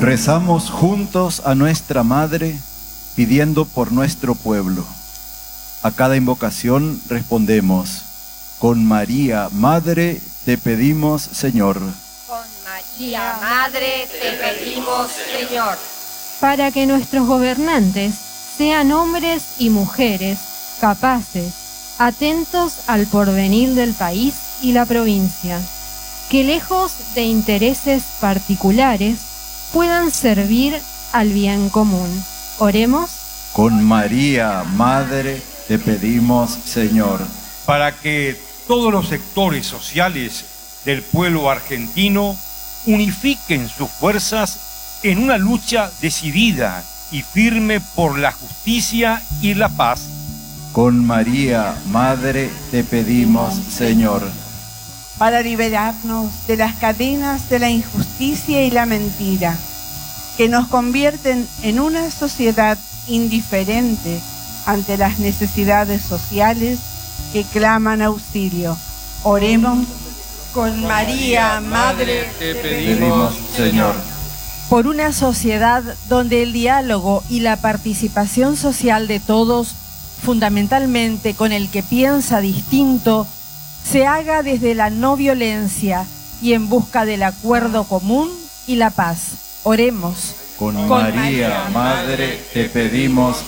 Rezamos juntos a nuestra Madre, pidiendo por nuestro pueblo. A cada invocación respondemos: con María, Madre, te pedimos, Señor. Con María, Madre, te pedimos, Señor. Para que nuestros gobernantes sean hombres y mujeres capaces, atentos al porvenir del país y la provincia, que lejos de intereses particulares puedan servir al bien común. Oremos. Con María, Madre, te pedimos, Señor. Para que todos los sectores sociales del pueblo argentino unifiquen sus fuerzas en una lucha decidida y firme por la justicia y la paz. Con María, Madre, te pedimos, Señor. Para liberarnos de las cadenas de la injusticia y la mentira, que nos convierten en una sociedad indiferente ante las necesidades sociales que claman auxilio. Oremos. Con María, Madre, te Pedimos, Señor. Por una sociedad donde el diálogo y la participación social de todos, fundamentalmente con el que piensa distinto, se haga desde la no violencia y en busca del acuerdo común y la paz. Oremos. Con María, Madre, te pedimos,